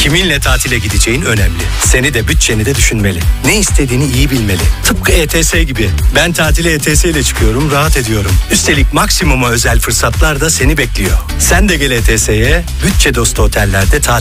Kiminle tatile gideceğin önemli. Seni de bütçeni de düşünmeli. Ne istediğini iyi bilmeli. Tıpkı ETS gibi. Ben tatile ETS ile çıkıyorum, rahat ediyorum. Üstelik maksimuma özel fırsatlar da seni bekliyor. Sen de gel ETS'ye, bütçe dostu otellerde tatil